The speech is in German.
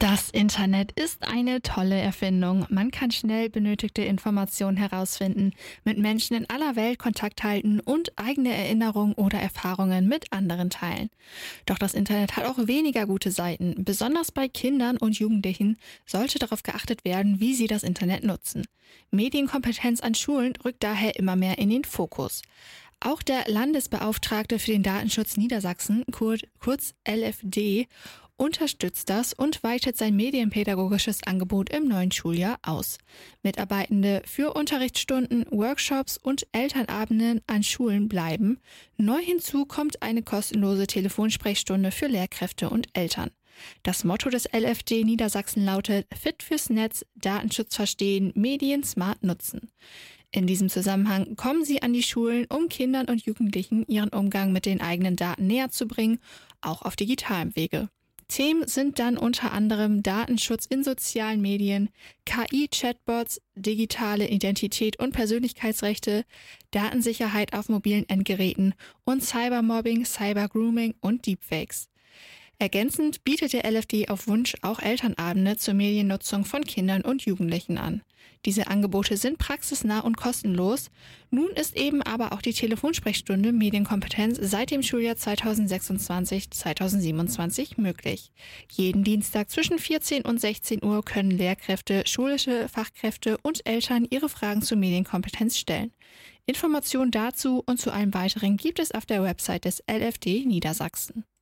Das Internet ist eine tolle Erfindung. Man kann schnell benötigte Informationen herausfinden, mit Menschen in aller Welt Kontakt halten und eigene Erinnerungen oder Erfahrungen mit anderen teilen. Doch das Internet hat auch weniger gute Seiten. Besonders bei Kindern und Jugendlichen sollte darauf geachtet werden, wie sie das Internet nutzen. Medienkompetenz an Schulen rückt daher immer mehr in den Fokus. Auch der Landesbeauftragte für den Datenschutz Niedersachsen, kurz LFD, unterstützt das und weitet sein medienpädagogisches Angebot im neuen Schuljahr aus. Mitarbeitende für Unterrichtsstunden, Workshops und Elternabenden an Schulen bleiben. Neu hinzu kommt eine kostenlose Telefonsprechstunde für Lehrkräfte und Eltern. Das Motto des LFD Niedersachsen lautet: Fit fürs Netz, Datenschutz verstehen, Medien smart nutzen. In diesem Zusammenhang kommen sie an die Schulen, um Kindern und Jugendlichen ihren Umgang mit den eigenen Daten näher zu bringen, auch auf digitalem Wege. Themen sind dann unter anderem Datenschutz in sozialen Medien, KI-Chatbots, digitale Identität und Persönlichkeitsrechte, Datensicherheit auf mobilen Endgeräten und Cybermobbing, Cybergrooming und Deepfakes. Ergänzend bietet der LFD auf Wunsch auch Elternabende zur Mediennutzung von Kindern und Jugendlichen an. Diese Angebote sind praxisnah und kostenlos. Nun ist eben aber auch die Telefonsprechstunde Medienkompetenz seit dem Schuljahr 2026/2027 möglich. Jeden Dienstag zwischen 14 und 16 Uhr können Lehrkräfte, schulische Fachkräfte und Eltern ihre Fragen zur Medienkompetenz stellen. Informationen dazu und zu allem Weiteren gibt es auf der Website des LFD Niedersachsen.